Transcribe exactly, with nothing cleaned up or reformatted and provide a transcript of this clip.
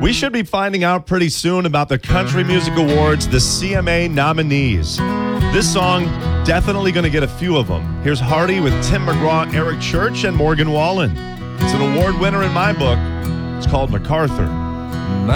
We should be finding out pretty soon about the Country Music Awards, the C M A nominees. This song, definitely going to get a few of them. Here's Hardy with Tim McGraw, Eric Church, and Morgan Wallen. It's an award winner in my book. It's called MacArthur.